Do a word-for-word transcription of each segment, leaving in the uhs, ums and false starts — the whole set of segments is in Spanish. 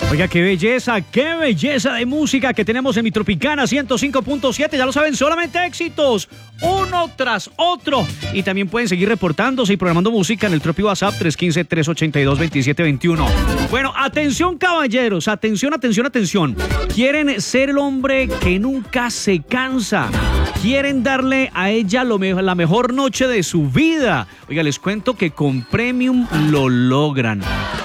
Oiga, qué belleza, qué belleza de música que tenemos en Mi Tropicana ciento cinco punto siete. Ya lo saben, solamente éxitos, uno tras otro. Y también pueden seguir reportándose y programando música en el Tropi WhatsApp tres uno cinco, tres ocho dos, dos siete dos uno. Bueno, atención caballeros, atención, atención, atención. Quieren ser el hombre que nunca se cansa. Quieren darle a ella lo me- la mejor noche de su vida. Oiga, les cuento que con Premium lo logran.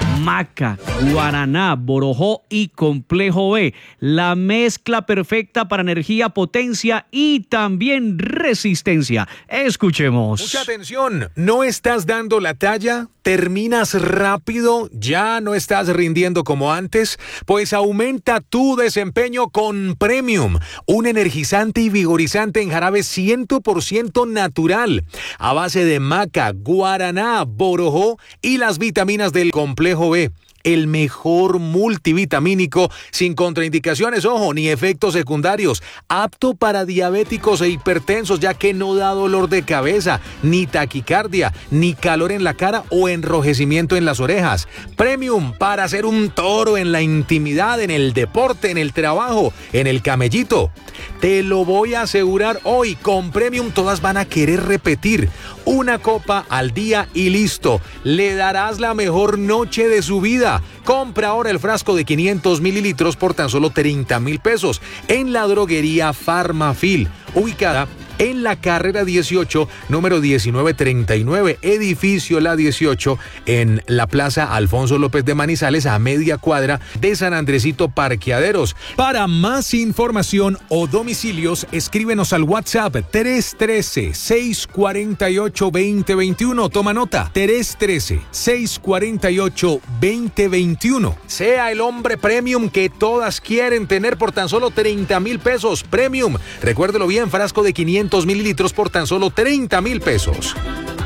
Maca, guaraná, borojó y complejo B. La mezcla perfecta para energía, potencia y también resistencia. Escuchemos. Mucha atención, ¿no estás dando la talla? ¿Terminas rápido? ¿Ya no estás rindiendo como antes? Pues aumenta tu desempeño con Premium, un energizante y vigorizante en jarabe cien por ciento natural, a base de maca, guaraná, borojó y las vitaminas del complejo B. El mejor multivitamínico sin contraindicaciones, ojo, ni efectos secundarios, apto para diabéticos e hipertensos, ya que no da dolor de cabeza, ni taquicardia, ni calor en la cara o enrojecimiento en las orejas. Premium para ser un toro en la intimidad, en el deporte, en el trabajo, en el camellito. Te lo voy a asegurar hoy, con Premium todas van a querer repetir. Una copa al día y listo. Le darás la mejor noche de su vida. Compra ahora el frasco de quinientos mililitros por tan solo treinta mil pesos en la droguería Farmafil, ubicada en la carrera dieciocho, número diecinueve treinta y nueve, edificio La dieciocho, en la Plaza Alfonso López de Manizales, a media cuadra de San Andresito Parqueaderos. Para más información o domicilios, escríbenos al WhatsApp tres uno tres, seis cuatro ocho, dos cero dos uno. Toma nota, tres uno tres, seis cuatro ocho, dos cero dos uno. Sea el hombre premium que todas quieren tener por tan solo treinta mil pesos. Premium, recuérdelo bien, frasco de quinientos mililitros por tan solo treinta mil pesos.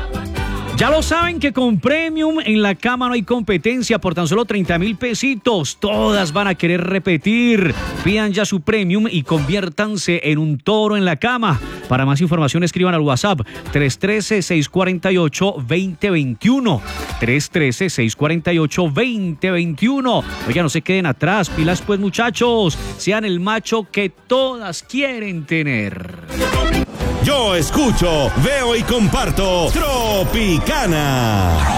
Ya lo saben que con Premium en la cama no hay competencia por tan solo treinta mil pesitos. Todas van a querer repetir. Pidan ya su Premium y conviértanse en un toro en la cama. Para más información escriban al WhatsApp tres uno tres, seis cuatro ocho, dos cero dos uno. tres uno tres, seis cuatro ocho, dos cero dos uno. Oiga, no se queden atrás. Pilas pues, muchachos. Sean el macho que todas quieren tener. Yo escucho, veo y comparto Tropicana.